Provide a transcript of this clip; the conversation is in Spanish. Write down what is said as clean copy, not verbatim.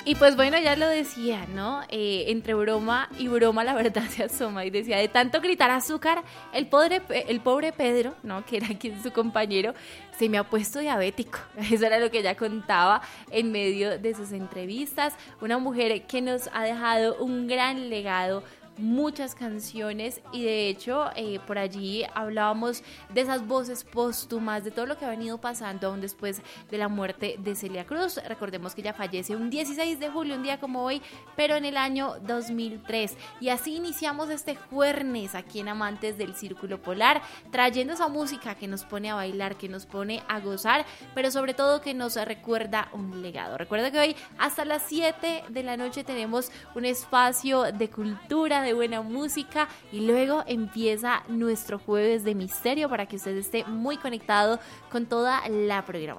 Y pues bueno, ya lo decía, ¿no? Entre broma y broma la verdad se asoma y decía, de tanto gritar azúcar, el pobre Pedro, ¿no? Que era quien su compañero, se me ha puesto diabético. Eso era lo que ella contaba en medio de sus entrevistas. Una mujer que nos ha dejado un gran legado, muchas canciones y de hecho por allí hablábamos de esas voces póstumas, de todo lo que ha venido pasando aún después de la muerte de Celia Cruz. Recordemos que ella fallece un 16 de julio, un día como hoy, pero en el año 2003. Y así iniciamos este jueves aquí en Amantes del Círculo Polar, trayendo esa música que nos pone a bailar, que nos pone a gozar, pero sobre todo que nos recuerda un legado. Recuerda que hoy hasta las 7 de la noche tenemos un espacio de cultura, de buena música, y luego empieza nuestro jueves de misterio para que usted esté muy conectado con toda la programación.